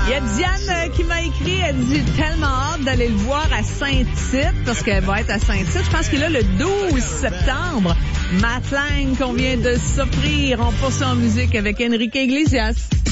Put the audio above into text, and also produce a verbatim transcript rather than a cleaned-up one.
Il y a Diane euh, qui m'a écrit, elle dit tellement hâte d'aller le voir à Saint-Tite, parce qu'elle va être à Saint-Tite. Je pense qu'il est là le douze septembre. Matt Lang qu'on vient de s'offrir. On poursuit en musique avec Enrique Iglesias.